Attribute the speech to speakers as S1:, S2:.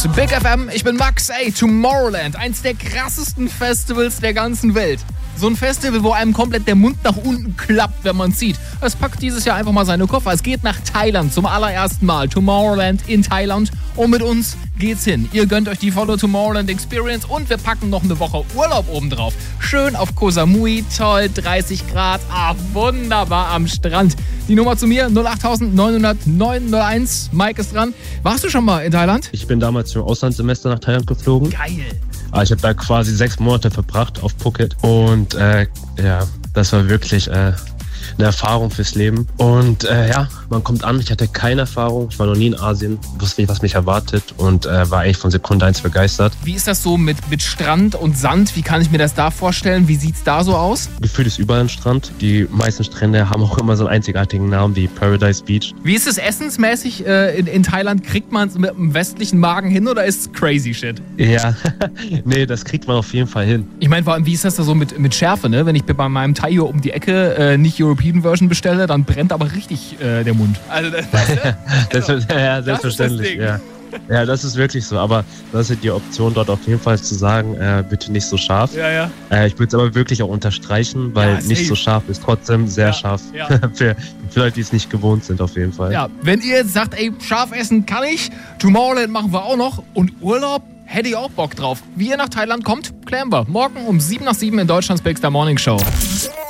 S1: Big FM, ich bin Max. Ey, Tomorrowland, eins der krassesten Festivals der ganzen Welt. So ein Festival, wo einem komplett der Mund nach unten klappt, wenn man sieht. Es packt dieses Jahr einfach mal seine Koffer. Es geht nach Thailand zum allerersten Mal. Tomorrowland in Thailand. Und mit uns geht's hin. Ihr gönnt euch die volle Tomorrowland Experience und wir packen noch eine Woche Urlaub obendrauf. Schön auf Koh Samui, toll, 30 Grad. Wunderbar am Strand. Die Nummer zu mir, 08000 900 901. Mike ist dran. Warst du schon mal in Thailand?
S2: Ich bin damals zum Auslandssemester nach Thailand geflogen.
S1: Geil.
S2: Ich habe da quasi 6 Monate verbracht auf Phuket und das war wirklich eine Erfahrung fürs Leben. Und man kommt an, ich hatte keine Erfahrung, ich war noch nie in Asien, wusste nicht, was mich erwartet und war eigentlich von Sekunde 1 begeistert.
S1: Wie ist das so mit Strand und Sand? Wie kann ich mir das da vorstellen? Wie sieht's da so aus?
S2: Gefühlt ist überall ein Strand. Die meisten Strände haben auch immer so einen einzigartigen Namen wie Paradise Beach.
S1: Wie ist es essensmäßig in Thailand? Kriegt man es mit einem westlichen Magen hin oder ist es crazy shit?
S2: Ja, nee, das kriegt man auf jeden Fall hin.
S1: Ich meine, vor allem, wie ist das da so mit Schärfe, ne? Wenn ich bei meinem Thai hier um die Ecke nicht European Version bestelle, dann brennt aber richtig der Mund. Also,
S2: selbstverständlich, ja. Ja, das ist wirklich so, aber das ist die Option dort auf jeden Fall zu sagen, bitte nicht so scharf.
S1: Ja.
S2: Ich würde es aber wirklich auch unterstreichen, weil nicht so scharf ist trotzdem sehr scharf.
S1: Ja.
S2: Für Leute, die es nicht gewohnt sind auf jeden Fall.
S1: Ja, wenn ihr jetzt sagt, ey, scharf essen kann ich, Tomorrowland machen wir auch noch und Urlaub, hätte ich auch Bock drauf. Wie ihr nach Thailand kommt, klären wir. Morgen um 7 nach 7 in Deutschlands Big Star Morning Show.